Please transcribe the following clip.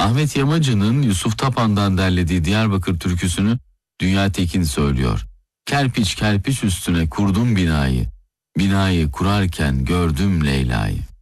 Ahmet Yamacı'nın Yusuf Tapan'dan derlediği Diyarbakır türküsünü Dünya Tekin söylüyor. Kerpiç kerpiç üstüne kurdum binayı, binayı kurarken gördüm Leyla'yı.